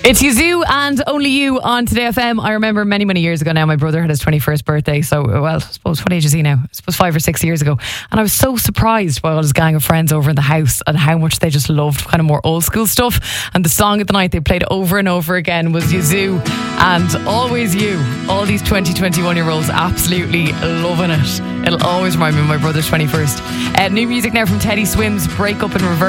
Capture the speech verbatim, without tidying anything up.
It's Yazoo and Only You on Today F M. I remember many, many years ago now, my brother had his twenty-first birthday. So, well, I suppose, what age is he now? I suppose five or six years ago. And I was so surprised by all his gang of friends over in the house and how much they just loved kind of more old school stuff. And the song of the night they played over and over again was Yazoo and Always You. All these twenty, twenty-one year olds absolutely loving it. It'll always remind me of my brother's twenty-first. Uh, new music now from Teddy Swims, Break Up in Reverse.